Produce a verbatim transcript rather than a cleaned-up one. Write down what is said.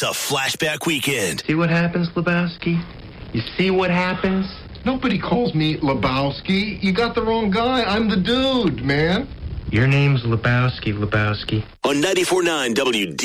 It's a flashback weekend. See what happens, Lebowski? You see what happens? Nobody calls me Lebowski. You got the wrong guy. I'm the dude, man. Your name's Lebowski, Lebowski. On ninety-four point nine W D.